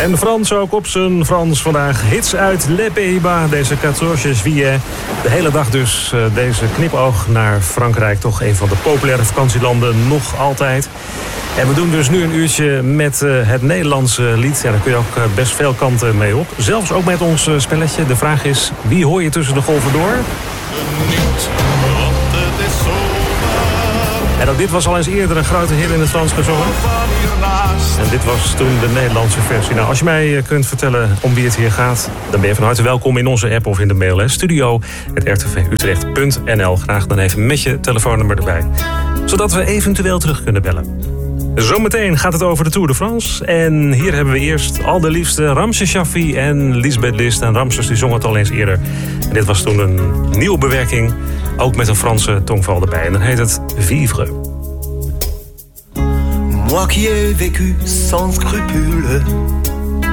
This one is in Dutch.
En Frans ook op zijn Frans vandaag. Hits uit Les Pays-Bas, deze 14 juillet. De hele dag dus deze knipoog naar Frankrijk. Toch een van de populaire vakantielanden, nog altijd. En we doen dus nu een uurtje met het Nederlandse lied. Ja, daar kun je ook best veel kanten mee op. Zelfs ook met ons spelletje. De vraag is, wie hoor je tussen de golven door? En ook dit was al eens eerder een grote hit in het Frans gezongen. En dit was toen de Nederlandse versie. Nou, als je mij kunt vertellen om wie het hier gaat, dan ben je van harte welkom in onze app of in de mail. studio@rtvutrecht.nl. Graag dan even met je telefoonnummer erbij. Zodat we eventueel terug kunnen bellen. Zometeen gaat het over de Tour de France. En hier hebben we eerst al de liefste Ramses Shaffi en Lisbeth List. En Ramses die zong het al eens eerder. En dit was toen een nieuwe bewerking. Ook met een Franse tongval erbij. En dan heet het Vivre. Moi qui ai vécu sans scrupule,